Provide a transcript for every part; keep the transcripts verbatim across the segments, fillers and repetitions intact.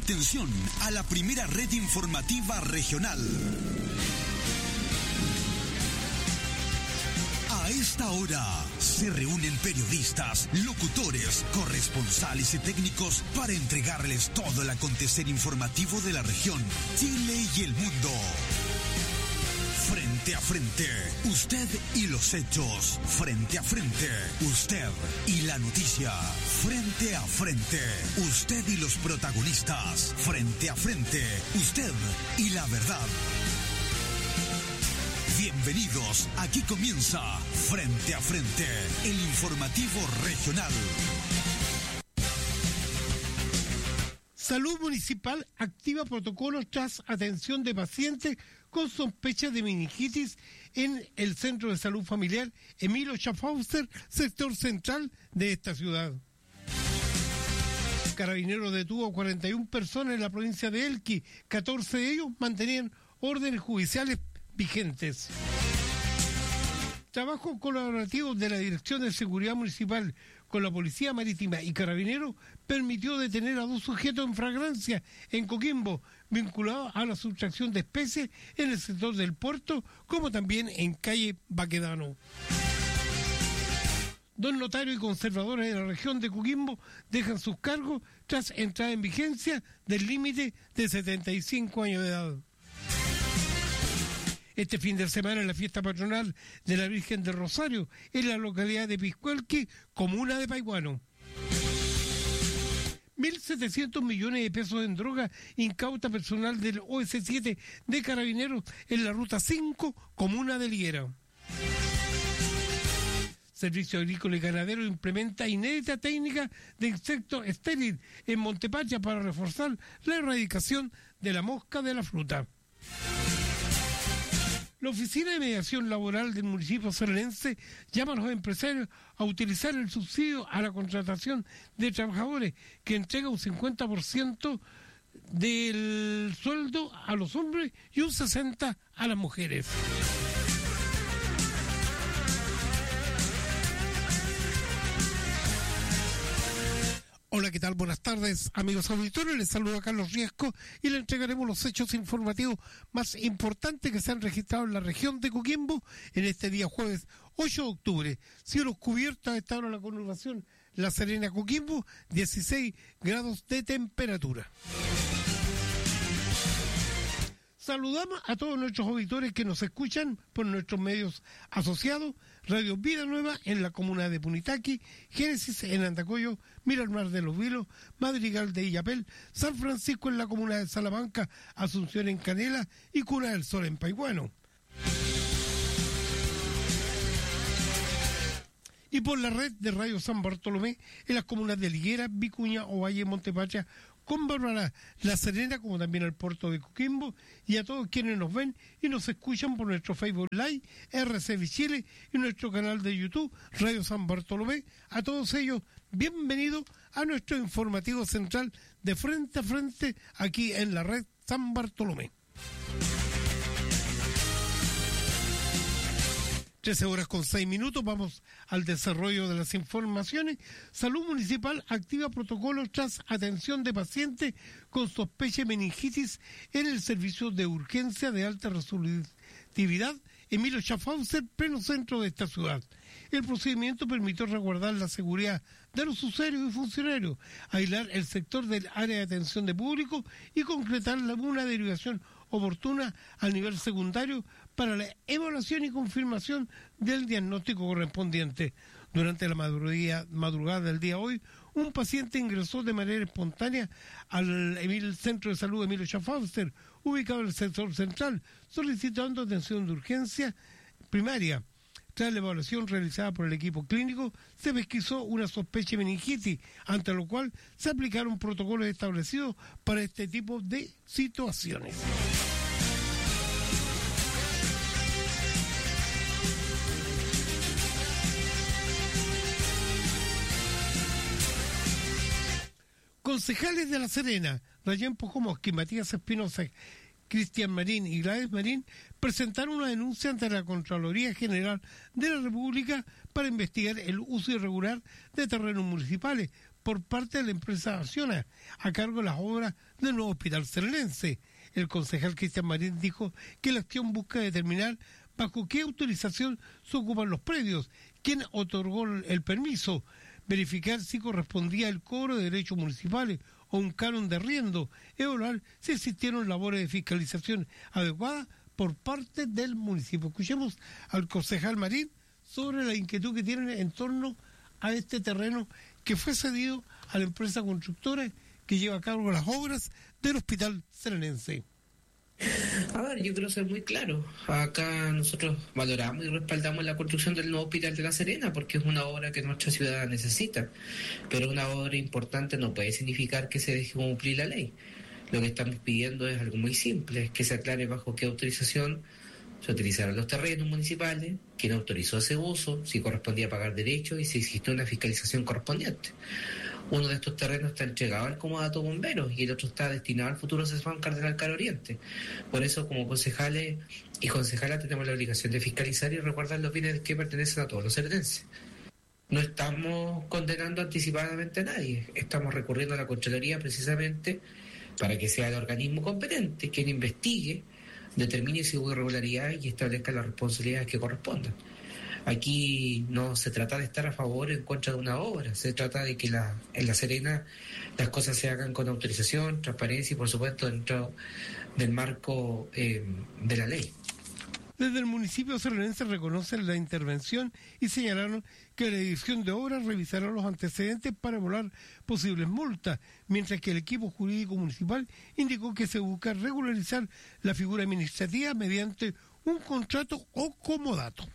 Atención a la primera red informativa regional. A esta hora se reúnen periodistas, locutores, corresponsales y técnicos para entregarles todo el acontecer informativo de la región, Chile y el mundo. Frente a frente, usted y los hechos. Frente a frente, usted y la noticia. Frente a frente, usted y los protagonistas. Frente a frente, usted y la verdad. Bienvenidos, aquí comienza Frente a Frente, el informativo regional. Salud Municipal activa protocolos tras atención de pacientes con sospecha de meningitis en el Centro de Salud Familiar Emilio Schaffhauser, sector central de esta ciudad. Carabineros detuvo a cuarenta y una personas en la provincia de Elqui, catorce de ellos mantenían órdenes judiciales vigentes. Trabajo colaborativo de la Dirección de Seguridad Municipal con la Policía Marítima y Carabineros permitió detener a dos sujetos en flagrancia en Coquimbo, vinculados a la sustracción de especies en el sector del puerto, como también en calle Baquedano. Dos notarios y conservadores de la región de Coquimbo dejan sus cargos tras entrar en vigencia del límite de setenta y cinco años de edad. Este fin de semana en la fiesta patronal de la Virgen del Rosario en la localidad de Piscuelqui, comuna de Paiguano. mil setecientos millones de pesos en droga incauta personal del O S siete de Carabineros en la ruta cinco, comuna de Liguera. Servicio Agrícola y Ganadero implementa inédita técnica de insecto estéril en Montepacha para reforzar la erradicación de la mosca de la fruta. La Oficina de Mediación Laboral del municipio serenense llama a los empresarios a utilizar el subsidio a la contratación de trabajadores, que entrega un cincuenta por ciento del sueldo a los hombres y un sesenta por ciento a las mujeres. Hola, ¿qué tal? Buenas tardes, amigos auditores. Les saluda Carlos Riesco y le entregaremos los hechos informativos más importantes que se han registrado en la región de Coquimbo en este día jueves ocho de octubre. Cielos cubiertos a esta hora la conurbación La Serena Coquimbo, dieciséis grados de temperatura. Saludamos a todos nuestros auditores que nos escuchan por nuestros medios asociados: Radio Vida Nueva en la comuna de Punitaqui, Génesis en Andacoyo, Miramar de los Vilos, Madrigal de Illapel, San Francisco en la comuna de Salamanca, Asunción en Canela y Cuna del Sol en Paiguano. Y por la red de Radio San Bartolomé en las comunas de Liguera, Vicuña, Ovalle, Montepacha, con Bárbara, La Serena, como también al puerto de Coquimbo, y a todos quienes nos ven y nos escuchan por nuestro Facebook Live, R C V Chile, y nuestro canal de YouTube, Radio San Bartolomé. A todos ellos, bienvenidos a nuestro informativo central de Frente a Frente, aquí en la red San Bartolomé. trece horas con seis minutos, vamos al desarrollo de las informaciones. Salud Municipal activa protocolos tras atención de pacientes con sospecha de meningitis en el servicio de urgencia de alta resolutividad Emilio Schaffhauser, pleno centro de esta ciudad. El procedimiento permitió resguardar la seguridad de los usuarios y funcionarios, aislar el sector del área de atención de público y concretar una derivación oportuna al nivel secundario para la evaluación y confirmación del diagnóstico correspondiente. Durante la madrugada, madrugada del día hoy, un paciente ingresó de manera espontánea al Emil, Centro de Salud Emilio Schaffhauser, ubicado en el sector central, solicitando atención de urgencia primaria. Tras la evaluación realizada por el equipo clínico, se pesquisó una sospecha de meningitis, ante lo cual se aplicaron protocolos establecidos para este tipo de situaciones. Concejales de La Serena, Rayén Pojomoski, Matías Espinosa, Cristian Marín y Gladys Marín presentaron una denuncia ante la Contraloría General de la República para investigar el uso irregular de terrenos municipales por parte de la empresa Acciona, a cargo de las obras del nuevo hospital serenense. El concejal Cristian Marín dijo que la acción busca determinar bajo qué autorización se ocupan los predios, quién otorgó el permiso, verificar si correspondía el cobro de derechos municipales o un canon de arriendo, evaluar si existieron labores de fiscalización adecuadas por parte del municipio. Escuchemos al concejal Marín sobre la inquietud que tienen en torno a este terreno que fue cedido a la empresa constructora que lleva a cabo las obras del hospital serenense. A ver, yo quiero ser muy claro. Acá nosotros valoramos y respaldamos la construcción del nuevo hospital de La Serena porque es una obra que nuestra ciudad necesita. Pero una obra importante no puede significar que se deje cumplir la ley. Lo que estamos pidiendo es algo muy simple, que se aclare bajo qué autorización se utilizaron los terrenos municipales, quién autorizó ese uso, si correspondía pagar derechos y si existió una fiscalización correspondiente. Uno de estos terrenos está entregado al comodato bomberos y el otro está destinado al futuro CESFAM Cardenal Caro Oriente. Por eso, como concejales y concejalas, tenemos la obligación de fiscalizar y resguardar los bienes que pertenecen a todos los serenenses. No estamos condenando anticipadamente a nadie, estamos recurriendo a la Contraloría precisamente para que sea el organismo competente quien investigue, determine si hubo irregularidades y establezca las responsabilidades que correspondan. Aquí no se trata de estar a favor o en contra de una obra, se trata de que la, en La Serena las cosas se hagan con autorización, transparencia y por supuesto dentro del marco eh, de la ley. Desde el municipio serenense reconocen la intervención y señalaron que la dirección de obras revisará los antecedentes para evaluar posibles multas, mientras que el equipo jurídico municipal indicó que se busca regularizar la figura administrativa mediante un contrato o comodato.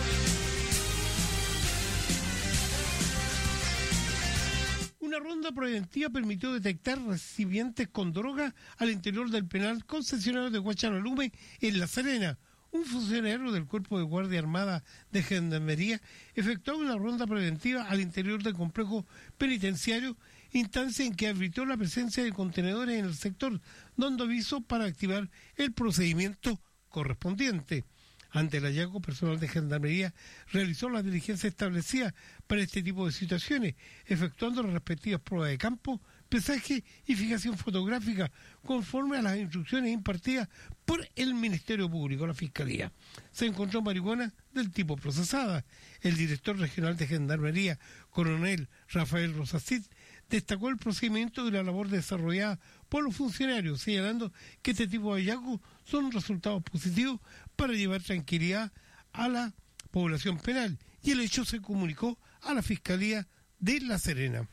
Una ronda preventiva permitió detectar recipientes con droga al interior del penal concesionario de Guachalalume en La Serena. Un funcionario del Cuerpo de Guardia Armada de Gendarmería efectuó una ronda preventiva al interior del complejo penitenciario, instancia en que advirtió la presencia de contenedores en el sector, dando aviso para activar el procedimiento correspondiente. Ante el hallazgo, personal de Gendarmería realizó la diligencia establecida para este tipo de situaciones, efectuando las respectivas pruebas de campo, pesaje y fijación fotográfica, conforme a las instrucciones impartidas por el Ministerio Público, la Fiscalía. Se encontró marihuana del tipo procesada. El director regional de Gendarmería, coronel Rafael Rosacid, destacó el procedimiento y la labor desarrollada por los funcionarios, señalando que este tipo de hallazgos son resultados positivos para llevar tranquilidad a la población penal, y el hecho se comunicó a la Fiscalía de La Serena.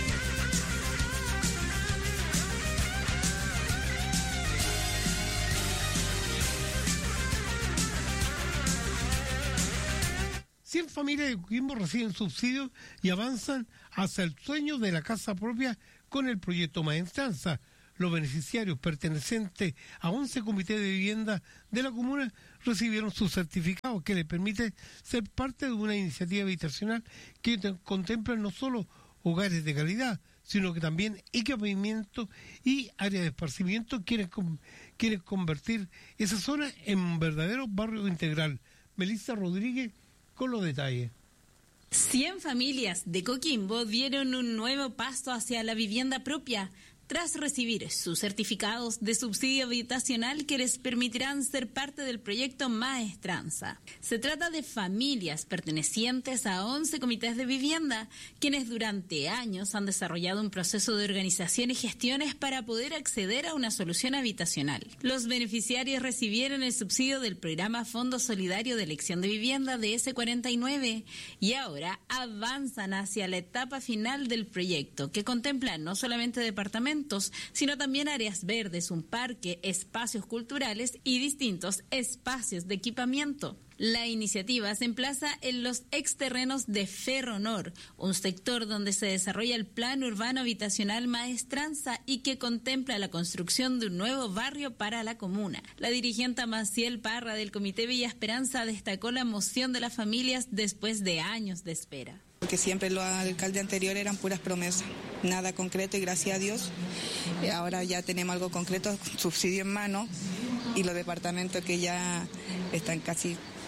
cien familias de Coquimbo reciben subsidios y avanzan hacia el sueño de la casa propia con el proyecto Maestranza. Los beneficiarios pertenecientes a once comités de vivienda de la comuna recibieron su certificado que les permite ser parte de una iniciativa habitacional que contempla no solo hogares de calidad, sino que también equipamiento y áreas de esparcimiento. Quieren, quieren convertir esa zona en un verdadero barrio integral. Melissa Rodríguez con los detalles. cien familias de Coquimbo dieron un nuevo paso hacia la vivienda propia tras recibir sus certificados de subsidio habitacional que les permitirán ser parte del proyecto Maestranza. Se trata de familias pertenecientes a once comités de vivienda, quienes durante años han desarrollado un proceso de organización y gestiones para poder acceder a una solución habitacional. Los beneficiarios recibieron el subsidio del programa Fondo Solidario de Elección de Vivienda de ese cuarenta y nueve y ahora avanzan hacia la etapa final del proyecto, que contempla no solamente departamentos, sino también áreas verdes, un parque, espacios culturales y distintos espacios de equipamiento. La iniciativa se emplaza en los exterrenos de Ferronor, un sector donde se desarrolla el Plan Urbano Habitacional Maestranza y que contempla la construcción de un nuevo barrio para la comuna. La dirigente Maciel Parra del Comité Villa Esperanza destacó la emoción de las familias después de años de espera. Porque siempre los alcaldes anteriores eran puras promesas, nada concreto, y gracias a Dios ahora ya tenemos algo concreto, subsidio en mano, y los departamentos que ya están casi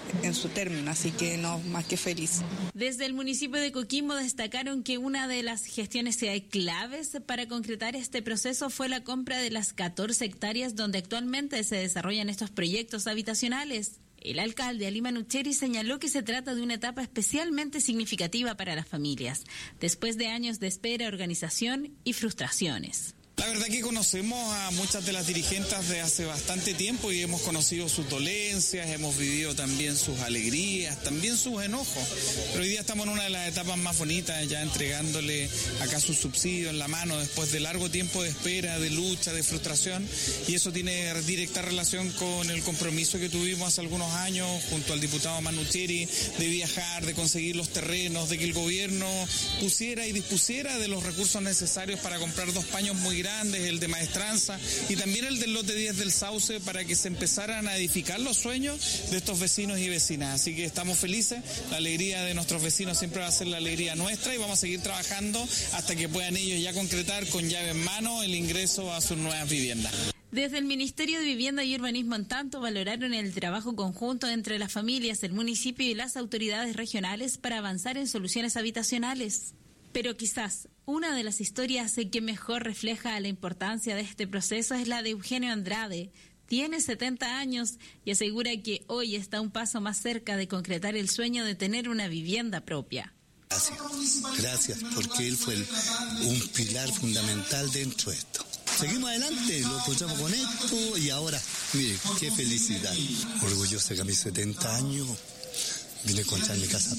en su término, así que no, más que feliz. Desde el municipio de Coquimbo destacaron que una de las gestiones claves para concretar este proceso fue la compra de las catorce hectáreas donde actualmente se desarrollan estos proyectos habitacionales. El alcalde Ali Manucheri señaló que se trata de una etapa especialmente significativa para las familias, después de años de espera, organización y frustraciones. La verdad que conocemos a muchas de las dirigentes de hace bastante tiempo y hemos conocido sus dolencias, hemos vivido también sus alegrías, también sus enojos. Pero hoy día estamos en una de las etapas más bonitas, ya entregándole acá su subsidio en la mano después de largo tiempo de espera, de lucha, de frustración. Y eso tiene directa relación con el compromiso que tuvimos hace algunos años junto al diputado Manucheri de viajar, de conseguir los terrenos, de que el gobierno pusiera y dispusiera de los recursos necesarios para comprar dos paños muy grandes, el de Maestranza y también el del lote diez del Sauce para que se empezaran a edificar los sueños de estos vecinos y vecinas. Así que estamos felices, la alegría de nuestros vecinos siempre va a ser la alegría nuestra y vamos a seguir trabajando hasta que puedan ellos ya concretar con llave en mano el ingreso a sus nuevas viviendas. Desde el Ministerio de Vivienda y Urbanismo, en tanto, valoraron el trabajo conjunto entre las familias, el municipio y las autoridades regionales para avanzar en soluciones habitacionales. Pero quizás una de las historias que mejor refleja la importancia de este proceso es la de Eugenio Andrade. Tiene setenta años y asegura que hoy está un paso más cerca de concretar el sueño de tener una vivienda propia. Gracias, gracias, porque él fue el, un pilar fundamental dentro de esto. Seguimos adelante, lo encontramos con esto y ahora, mire, qué felicidad. Orgulloso que a mis setenta años vine a encontrar mi casa.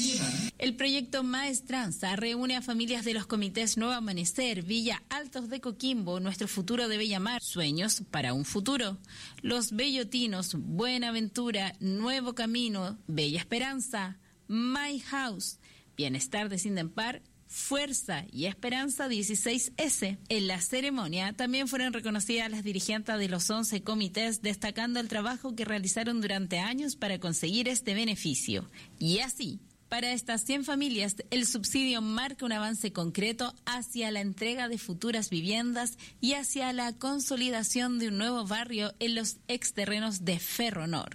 El proyecto Maestranza reúne a familias de los comités Nuevo Amanecer, Villa Altos de Coquimbo, Nuestro Futuro de Bellamar, Sueños para un Futuro, Los Bellotinos, Buenaventura, Nuevo Camino, Bella Esperanza, My House, Bienestar de Sindempar, Fuerza y Esperanza dieciséis ese. En la ceremonia también fueron reconocidas las dirigentes de los once comités, destacando el trabajo que realizaron durante años para conseguir este beneficio. Y así, para estas cien familias, el subsidio marca un avance concreto hacia la entrega de futuras viviendas y hacia la consolidación de un nuevo barrio en los exterrenos de Ferronor.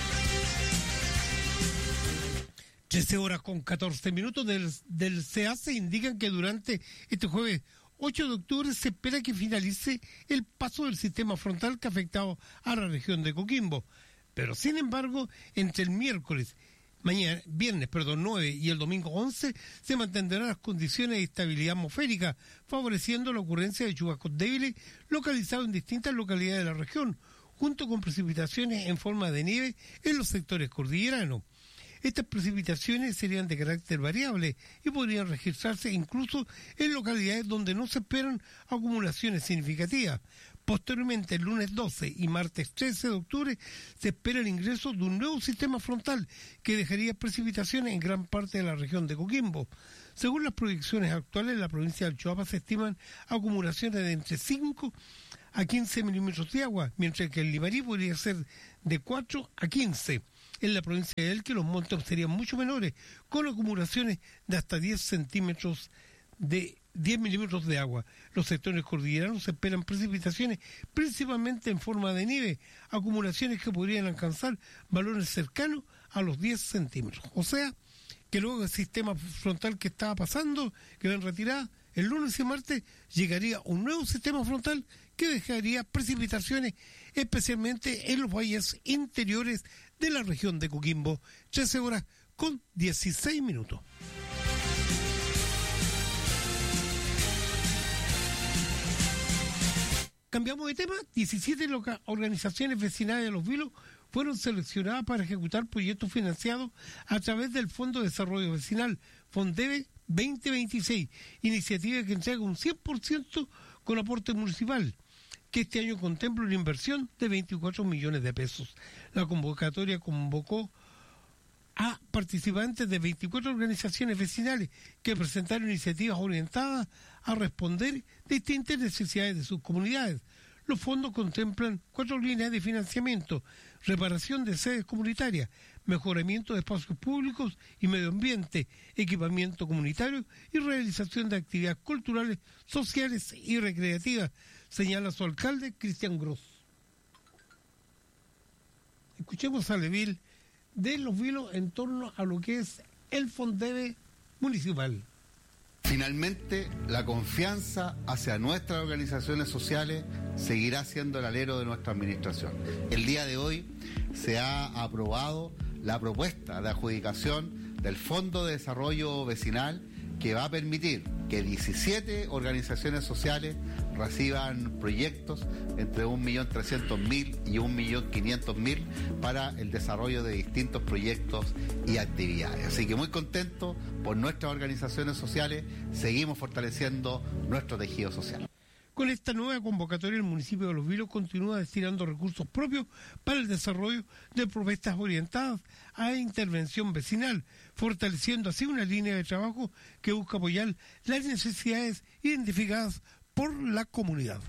trece horas con catorce minutos del, del C A C E indican que durante este jueves ocho de octubre se espera que finalice el paso del sistema frontal que ha afectado a la región de Coquimbo. Pero sin embargo, entre el miércoles, mañana, viernes, perdón, nueve y el domingo once, se mantendrán las condiciones de estabilidad atmosférica, favoreciendo la ocurrencia de chubascos débiles localizados en distintas localidades de la región, junto con precipitaciones en forma de nieve en los sectores cordilleranos. Estas precipitaciones serían de carácter variable y podrían registrarse incluso en localidades donde no se esperan acumulaciones significativas. Posteriormente, el lunes doce y martes trece de octubre, se espera el ingreso de un nuevo sistema frontal que dejaría precipitaciones en gran parte de la región de Coquimbo. Según las proyecciones actuales, en la provincia del Choapa se estiman acumulaciones de entre cinco a quince milímetros de agua, mientras que el Limarí podría ser de cuatro a quince. En la provincia de Elqui los montos serían mucho menores, con acumulaciones de hasta diez centímetros de diez milímetros de agua. Los sectores cordilleranos esperan precipitaciones principalmente en forma de nieve, acumulaciones que podrían alcanzar valores cercanos a los diez centímetros. O sea, que luego del sistema frontal que estaba pasando, que va en retirada, el lunes y martes llegaría un nuevo sistema frontal que dejaría precipitaciones especialmente en los valles interiores de la región de Coquimbo. trece horas con dieciséis minutos. Cambiamos de tema. diecisiete loca- organizaciones vecinales de Los Vilos fueron seleccionadas para ejecutar proyectos financiados a través del Fondo de Desarrollo Vecinal, FONDEVE veinte veintiséis, iniciativa que entrega un cien por ciento con aporte municipal, que este año contempla una inversión de veinticuatro millones de pesos. La convocatoria convocó a participantes de veinticuatro organizaciones vecinales que presentaron iniciativas orientadas a responder distintas necesidades de sus comunidades. Los fondos contemplan cuatro líneas de financiamiento: reparación de sedes comunitarias, mejoramiento de espacios públicos y medio ambiente, equipamiento comunitario y realización de actividades culturales, sociales y recreativas, señala su alcalde, Cristian Gross. Escuchemos al edil de Los Vilos en torno a lo que es el Fondebe municipal. Finalmente, la confianza hacia nuestras organizaciones sociales seguirá siendo el alero de nuestra administración. El día de hoy se ha aprobado la propuesta de adjudicación del Fondo de Desarrollo Vecinal, que va a permitir que diecisiete organizaciones sociales reciban proyectos entre un millón trescientos mil y un millón quinientos mil para el desarrollo de distintos proyectos y actividades. Así que muy contento por nuestras organizaciones sociales, seguimos fortaleciendo nuestro tejido social. Con esta nueva convocatoria, el municipio de Los Vilos continúa destinando recursos propios para el desarrollo de propuestas orientadas a intervención vecinal, fortaleciendo así una línea de trabajo que busca apoyar las necesidades identificadas por la comunidad.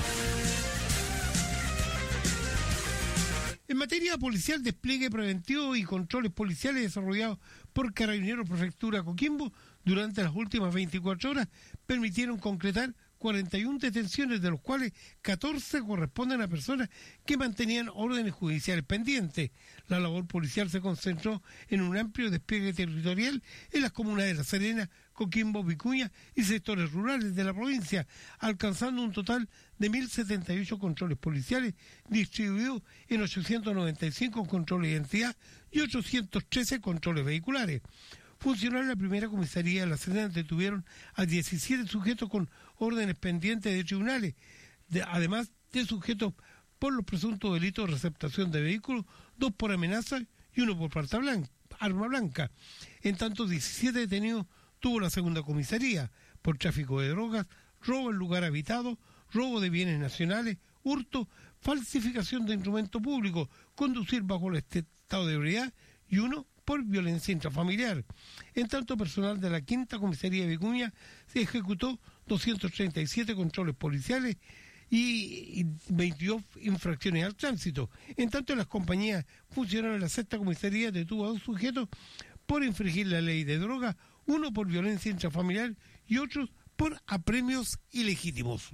En materia policial, despliegue preventivo y controles policiales desarrollados por Carabineros Prefectura Coquimbo durante las últimas veinticuatro horas permitieron concretar cuarenta y una detenciones, de los cuales catorce corresponden a personas que mantenían órdenes judiciales pendientes. La labor policial se concentró en un amplio despliegue territorial en las comunas de La Serena, Coquimbo, Vicuña y sectores rurales de la provincia, alcanzando un total de mil setenta y ocho controles policiales distribuidos en ochocientos noventa y cinco controles de identidad y ochocientos trece controles vehiculares. Funcionarios de la primera comisaría de La Serena detuvieron a diecisiete sujetos con órdenes pendientes de tribunales, de, además de sujetos por los presuntos delitos de receptación de vehículos, dos por amenaza y uno por parta blanca, arma blanca. En tanto, diecisiete detenidos tuvo la segunda comisaría por tráfico de drogas, robo en lugar habitado, robo de bienes nacionales, hurto, falsificación de instrumento público, conducir bajo el estado de ebriedad y uno por violencia intrafamiliar. En tanto, personal de la quinta comisaría de Vicuña se ejecutó doscientos treinta y siete controles policiales y veintidós infracciones al tránsito. En tanto, las compañías funcionarios de la sexta comisaría detuvo a dos sujetos por infringir la ley de drogas, uno por violencia intrafamiliar y otros por apremios ilegítimos.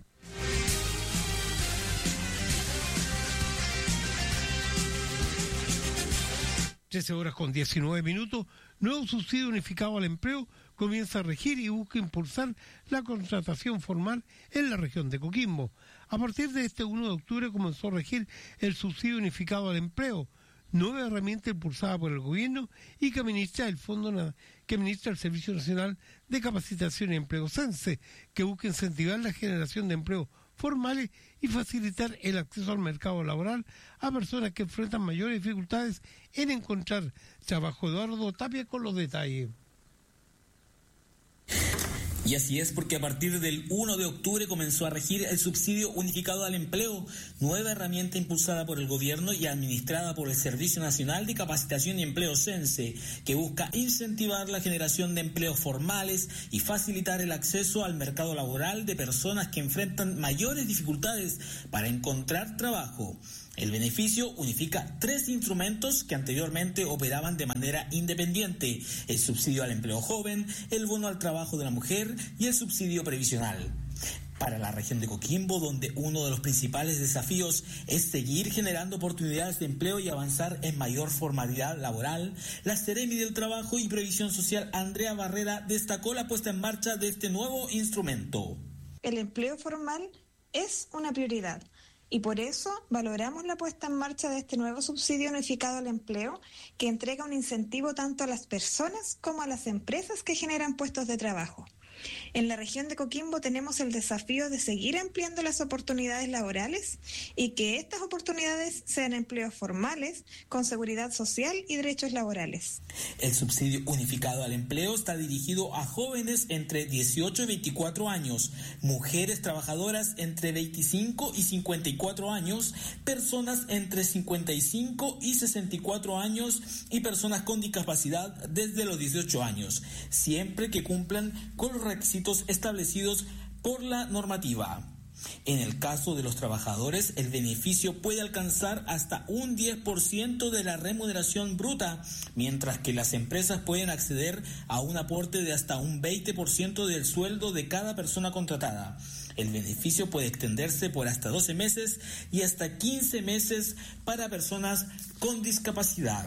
trece horas con diecinueve minutos, nuevo subsidio unificado al empleo comienza a regir y busca impulsar la contratación formal en la región de Coquimbo. A partir de este uno de octubre comenzó a regir el subsidio unificado al empleo, nueva herramienta impulsada por el gobierno y que administra el Fondo que administra el Servicio Nacional de Capacitación y Empleo CENSE, que busca incentivar la generación de empleo formales y facilitar el acceso al mercado laboral a personas que enfrentan mayores dificultades en encontrar trabajo. Eduardo Tapia con los detalles. Y así es, porque a partir del uno de octubre comenzó a regir el subsidio unificado al empleo, nueva herramienta impulsada por el gobierno y administrada por el Servicio Nacional de Capacitación y Empleo CENSE, que busca incentivar la generación de empleos formales y facilitar el acceso al mercado laboral de personas que enfrentan mayores dificultades para encontrar trabajo. El beneficio unifica tres instrumentos que anteriormente operaban de manera independiente: el subsidio al empleo joven, el bono al trabajo de la mujer y el subsidio previsional. Para la región de Coquimbo, donde uno de los principales desafíos es seguir generando oportunidades de empleo y avanzar en mayor formalidad laboral, la Seremi del Trabajo y Previsión Social, Andrea Barrera, destacó la puesta en marcha de este nuevo instrumento. El empleo formal es una prioridad. Y por eso valoramos la puesta en marcha de este nuevo subsidio unificado al empleo, que entrega un incentivo tanto a las personas como a las empresas que generan puestos de trabajo. En la región de Coquimbo tenemos el desafío de seguir ampliando las oportunidades laborales y que estas oportunidades sean empleos formales, con seguridad social y derechos laborales. El subsidio unificado al empleo está dirigido a jóvenes entre dieciocho y veinticuatro años, mujeres trabajadoras entre veinticinco y cincuenta y cuatro años, personas entre cincuenta y cinco y sesenta y cuatro años y personas con discapacidad desde los dieciocho años, siempre que cumplan con los requisitos establecidos por la normativa. En el caso de los trabajadores, el beneficio puede alcanzar hasta un diez por ciento de la remuneración bruta, mientras que las empresas pueden acceder a un aporte de hasta un veinte por ciento del sueldo de cada persona contratada. El beneficio puede extenderse por hasta doce meses y hasta quince meses para personas con discapacidad.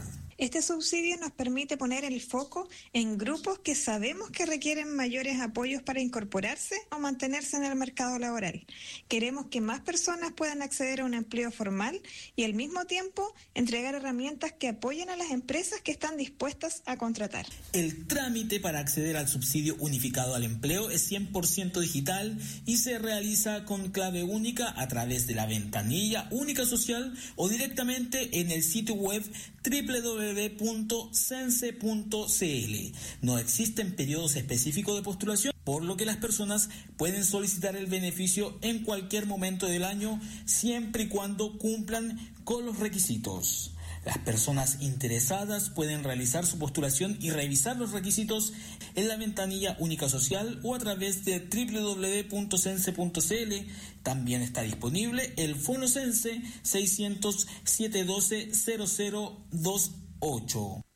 Este subsidio nos permite poner el foco en grupos que sabemos que requieren mayores apoyos para incorporarse o mantenerse en el mercado laboral. Queremos que más personas puedan acceder a un empleo formal y al mismo tiempo entregar herramientas que apoyen a las empresas que están dispuestas a contratar. El trámite para acceder al subsidio unificado al empleo es cien por ciento digital y se realiza con clave única a través de la ventanilla única social o directamente en el sitio web doble u doble u doble u punto cense punto c l. No existen periodos específicos de postulación, por lo que las personas pueden solicitar el beneficio en cualquier momento del año, siempre y cuando cumplan con los requisitos. Las personas interesadas pueden realizar su postulación y revisar los requisitos en la ventanilla única social o a través de doble u doble u doble u punto cense punto c l. También está disponible el Fono Cense seiscientos siete doce cero cero dos ocho.